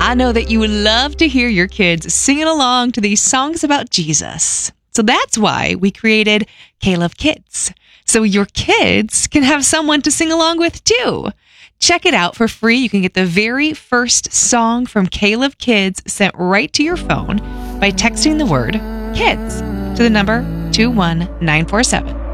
I know that you would love to hear your kids singing along to these songs about Jesus. So that's why we created K-Love Kids, so your kids can have someone to sing along with too. Check it out for free. You can get the very first song from K-Love Kids sent right to your phone by texting the word KIDS to the number 21947.